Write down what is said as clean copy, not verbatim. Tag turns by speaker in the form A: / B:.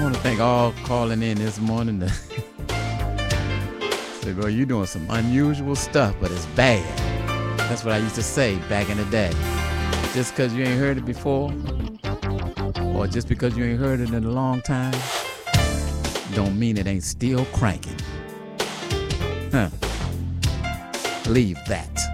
A: I want to thank all calling in this morning. Say, bro, you doing some unusual stuff, but it's bad. That's what I used to say back in the day. Just because you ain't heard it before, or just because you ain't heard it in a long time, don't mean it ain't still cranking. Leave that.